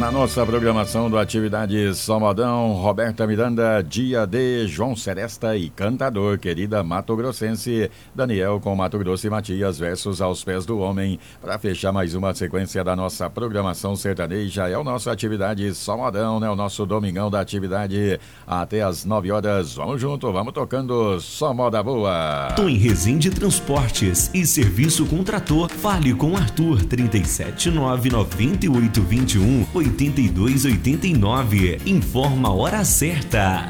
Na nossa programação do Atividade Só Modão, Roberta Miranda, Dia de João Seresta e Cantador, querida Mato Grossense, Daniel com Mato Grosso e Matias, versos Aos Pés do Homem. Para fechar mais uma sequência da nossa programação sertaneja, é o nosso Atividade Só Modão, né? O nosso domingão da atividade até às 9 horas. Vamos junto, vamos tocando só moda boa. Tom em Resende Transportes e Serviço com Trator. Fale com Arthur, 37998218289. Informa a hora certa.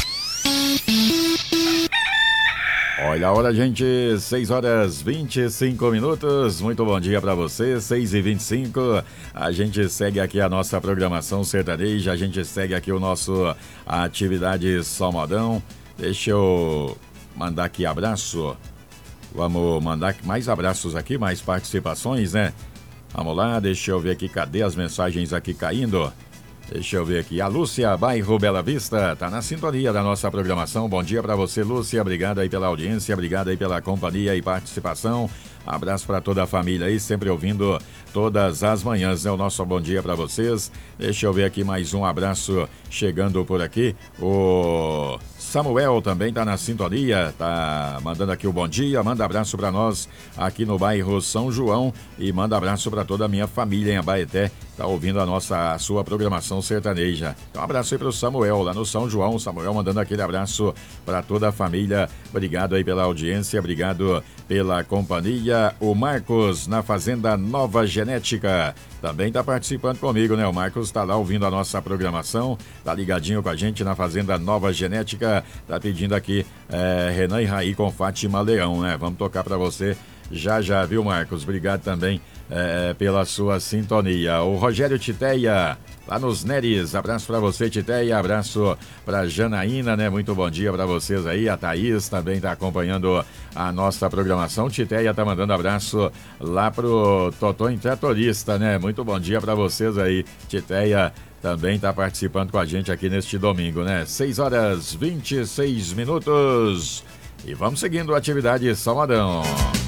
Olha a hora, gente, 6 horas 25 minutos. Muito bom dia para você, 6h25. A gente segue aqui a nossa programação sertaneja, a gente segue aqui o nosso Atividade Só Modão. Deixa eu mandar aqui abraço. Vamos mandar mais abraços aqui, mais participações, né? Vamos lá, deixa eu ver aqui, cadê as mensagens aqui caindo? Deixa eu ver aqui, a Lúcia, bairro Bela Vista, tá na sintonia da nossa programação. Bom dia para você, Lúcia, obrigado aí pela audiência, obrigado aí pela companhia e participação. Abraço para toda a família aí, sempre ouvindo todas as manhãs, é o nosso bom dia para vocês. Deixa eu ver aqui mais um abraço chegando por aqui. O Samuel também tá na sintonia, tá mandando aqui o bom dia, manda abraço para nós aqui no bairro São João e manda abraço para toda a minha família em Abaeté, tá ouvindo a sua programação sertaneja. Então um abraço aí pro Samuel lá no São João, Samuel mandando aquele abraço para toda a família. Obrigado aí pela audiência, obrigado pela companhia. O Marcos na Fazenda Nova Genética também tá participando comigo, né? O Marcos tá lá ouvindo a nossa programação, tá ligadinho com a gente na Fazenda Nova Genética, tá pedindo aqui Renan e Raí com Fátima Leão, né? Vamos tocar para você já, viu, Marcos? Obrigado também pela sua sintonia. O Rogério Titeia, lá nos Neres, abraço para você, Titeia, abraço para Janaína, né? Muito bom dia para vocês aí. A Thaís também tá acompanhando a nossa programação. Titeia tá mandando abraço lá pro Toton Tratorista, né? Muito bom dia para vocês aí. Titeia também tá participando com a gente aqui neste domingo, né? 6 horas 26 minutos. E vamos seguindo a atividade Só Modão.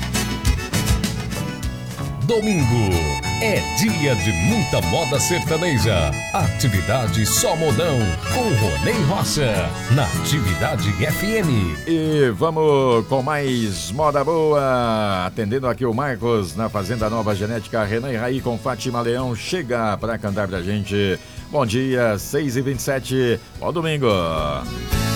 Domingo é dia de muita moda sertaneja. Atividade Só Modão com Ronei Rocha na Atividade FM. E vamos com mais moda boa. Atendendo aqui o Marcos na Fazenda Nova Genética, Renan e Raí com Fátima Leão chega para cantar pra gente. Bom dia, 6h27, bom domingo.